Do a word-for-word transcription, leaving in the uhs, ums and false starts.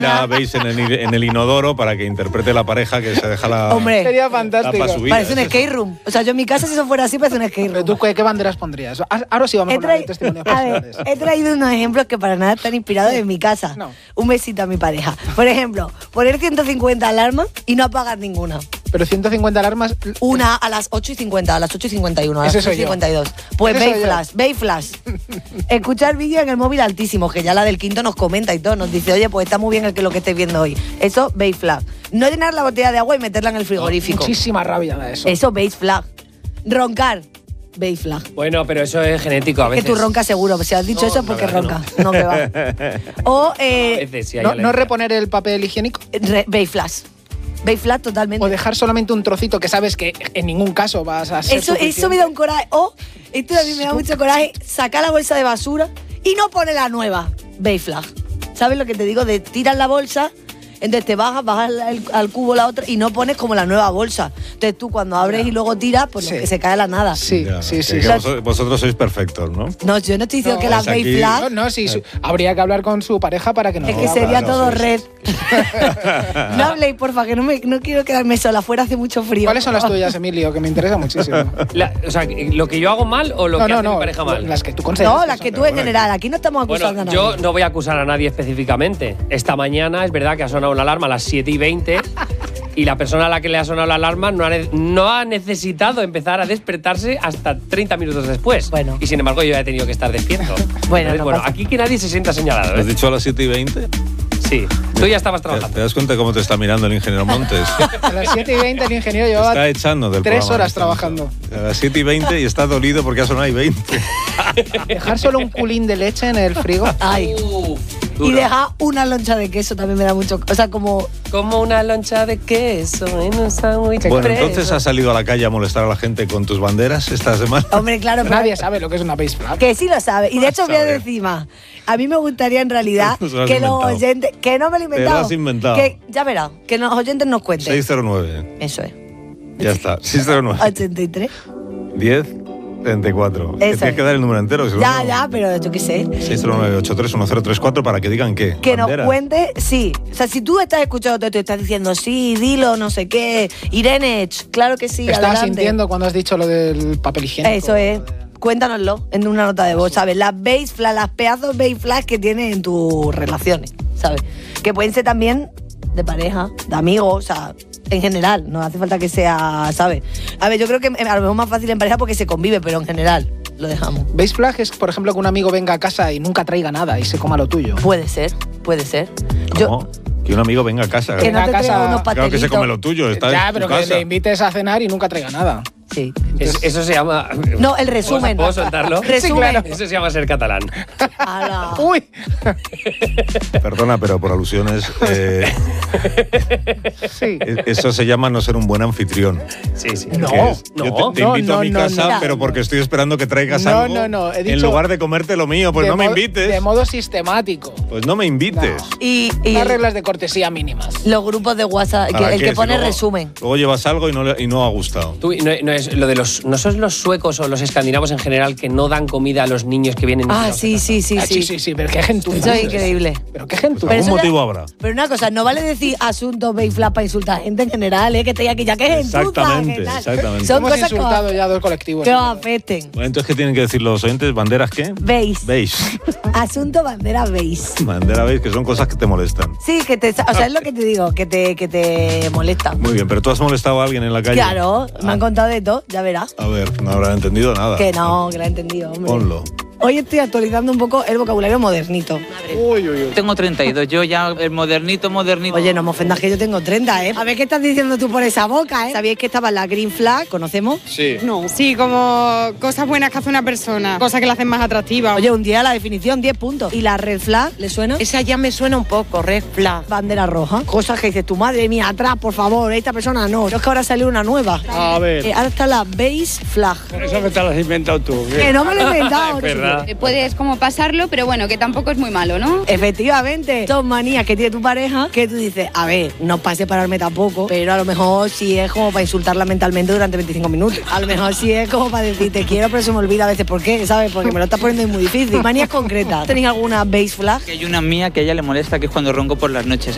Ya veis en el, en el inodoro para que interprete la pareja que se deja la... Hombre, sería fantástico. Parece un skate room. O sea, yo en mi casa, si eso fuera así, parece un skate room. ¿Pero tú qué, qué banderas pondrías? Ahora sí vamos a hablar de testimonios personales. A ver, he traído unos ejemplos que para nada están inspirados en mi casa. No. Un besito a mi pareja. Por ejemplo, poner ciento cincuenta alarmas y no apagar ninguna. Pero ciento cincuenta alarmas... Una a las ocho y cincuenta, a las ocho y cincuenta y uno, a las Ese ocho y soy yo. cincuenta y dos. Pues Ese Bay soy yo. Flash, Bay Flash. Escuchar vídeo en el móvil altísimo, que ya la del quinto nos comenta y todo, nos dice, oye, pues está muy bien el que lo que estés viendo hoy. Eso, Bay Flash. No llenar la botella de agua y meterla en el frigorífico. Muchísima rabia da eso. Eso, Bay Flash. Roncar, Bay Flash. Bueno, pero eso es genético a veces. Que tú roncas seguro, si has dicho No, eso es porque la verdad roncas. No. que va. O, eh, A veces sí hay ¿No, alergia. ¿No reponer el papel higiénico? re- Bay Flash. Bay Flash totalmente. O dejar solamente un trocito que sabes que en ningún caso vas a ser Eso, eso me da un coraje. O, esto a mí me da mucho coraje, sacar la bolsa de basura y no poner la nueva. Bay Flag. ¿Sabes lo que te digo? De tirar la bolsa, entonces te bajas, bajas al, al cubo la otra y no pones como la nueva bolsa. Entonces tú cuando abres y luego tiras, pues Sí. lo que se cae a la nada. Sí, Ya, sí, que- sí. que sí. vos- vosotros sois perfectos, ¿no? No, yo no estoy diciendo No, que las es Bay aquí- Flag No, no, sí, sí. Habría que hablar con su pareja para que no es lo que haga. sería no, todo sí, sí. red. No habléis, porfa, que no, me, no quiero quedarme sola. Afuera hace mucho frío. ¿Cuáles son las tuyas, Emilio? Que me interesa muchísimo. La- o sea, ¿lo que yo hago mal o lo no, que no, hace no. mi pareja mal? Las que tú consideras. No, las que tú en general. Aquí no estamos acusando Bueno, a yo nadie. no voy a acusar a nadie específicamente. Esta mañana es verdad que ha sonado una alarma a las siete y veinte y la persona a la que le ha sonado la alarma no ha, ne- no ha necesitado empezar a despertarse hasta treinta minutos después. Bueno. Y sin embargo yo ya he tenido que estar despierto. Bueno, Entonces, no bueno, pasa. aquí que nadie se sienta señalado. ¿Lo has ¿eh? dicho a las siete y veinte? Sí. Tú ya estabas ¿Te, trabajando. te das cuenta cómo te está mirando el ingeniero Montes? A las siete y veinte el ingeniero Te llevaba está echando del tres programa. horas trabajando. A las siete y veinte y está dolido porque ha sonado y veinte. Dejar solo un culín de leche en el frigo. Ay. Uf, Y duro. dejar una loncha de queso también me da mucho. O sea, como. Como una loncha de queso en un sándwich Bueno, expreso. entonces has salido a la calle a molestar a la gente con tus banderas esta semana. Hombre, claro, pero- Nadie sabe lo que es una base flag. Que sí lo sabe. Y de hecho, voy a sabe. decir más. A mí me gustaría en realidad Se lo has que los inventado. oyentes. Que no me lo he Te lo inventado. has inventado. Que, ya verás, que los oyentes nos cuenten. seis cero nueve. Eso es. Ya está. seis cero nueve. ochenta y tres. diez treinta y cuatro. Que Eso tienes es. que dar el número entero. si no, Ya, no. ya, pero yo qué sé. seis cero nueve ocho tres uno cero tres cuatro para que digan qué. Que nos Banderas. cuente, sí. O sea, si tú estás escuchando todo esto y estás diciendo, sí, dilo, no sé qué. Irene, ch, claro que sí, Estaba adelante. sintiendo cuando has dicho lo del papel higiénico. Eso es. Cuéntanoslo en una nota de voz, ¿sabes? Las base flags, las pedazos base flags que tienes en tus relaciones, ¿sabes? Que pueden ser también de pareja, de amigos, o sea, en general. No hace falta que sea, ¿sabes? A ver, yo creo que a lo mejor es más fácil en pareja porque se convive, pero en general lo dejamos. Base flag es, por ejemplo, que un amigo venga a casa y nunca traiga nada y se coma lo tuyo. Puede ser, puede ser. ¿Cómo? Que un amigo venga a casa. Que no Venga te a casa- traiga unos Claro que pastelitos. se come lo tuyo, está ya, en pero tu que casa. le invites a cenar y nunca traiga nada. Sí. Es- eso se llama. No, el resumen. ¿Puedo soltarlo? Resumen. Eso se llama ser catalán. Ala. ¡Uy! Perdona, pero por alusiones. eh, Sí. eso se llama no ser un buen anfitrión. Sí, sí. No. Que es, no, yo te, te no, invito no, a mi no, casa, no. pero porque estoy esperando que traigas No, algo. no, no, he en dicho lugar de comerte lo mío, pues De no me modo- invites. De modo sistemático. Pues no me invites. Y, y Unas reglas de cortesía mínimas. los grupos de WhatsApp, que- ¿Para el qué? que Si pone luego- resumen. Luego llevas algo y no, le- y no ha gustado. Tú, no, no es lo de los, no son los suecos o los escandinavos en general que no dan comida a los niños que vienen. Ah, sí, sí, sí, Ah, sí. sí, sí, sí, pero qué gentuza. Eso es increíble. Pero qué gentuza. Pero Algún eso motivo ya- habrá. Pero una cosa, no vale decir asuntos Bay Flag para insultar a gente en general, ¿eh? Que estoy aquí ya que es Exactamente, exactamente. Son Hemos cosas que, insultado os- ya a dos colectivos. que os afecten. Bueno, entonces, ¿qué tienen que decir los oyentes? ¿Banderas qué? Veis. ¿Veis? Asunto bandera veis. Bandera veis, que son cosas que te molestan. Sí, que te, o sea, es lo que te digo, que te, que te molesta. Muy bien, pero tú has molestado a alguien en la calle. Claro, me Ah. han contado de todo, ya verás. A ver, no habrán entendido nada. Que no, que lo he entendido, hombre. Ponlo. Hoy estoy actualizando un poco el vocabulario modernito. Uy, uy, uy. Tengo treinta y dos, yo ya el modernito, modernito. Oye, no me ofendas que yo tengo treinta, ¿eh? A ver qué estás diciendo tú por esa boca, ¿eh? ¿Sabíais que estaba la Green Flag? ¿Conocemos? Sí. No. Sí, como cosas buenas que hace una persona, cosas que la hacen más atractiva. Oye, un día la definición, diez puntos. ¿Y la Red Flag, le suena? Esa ya me suena un poco, red flag. Bandera roja. Cosas que dices, tu madre mía, atrás, por favor, esta persona no. Pero es que ahora salió una nueva. A ver. Eh, ahora está la Base Flag. Eso que te lo has inventado tú. Que no me lo he inventado. Es verdad. Eh, Puedes como pasarlo, pero bueno, que tampoco es muy malo, ¿no? Efectivamente, son manías que tiene tu pareja que tú dices, a ver, no para separarme tampoco, pero a lo mejor sí es como para insultarla mentalmente durante veinticinco minutos. A lo mejor sí es como para decir, te quiero, pero se me olvida a veces por qué, ¿sabes? Porque me lo estás poniendo muy difícil. Manías concretas. ¿Tenéis alguna Base Flag? Hay una mía que a ella le molesta, que es cuando ronco por las noches.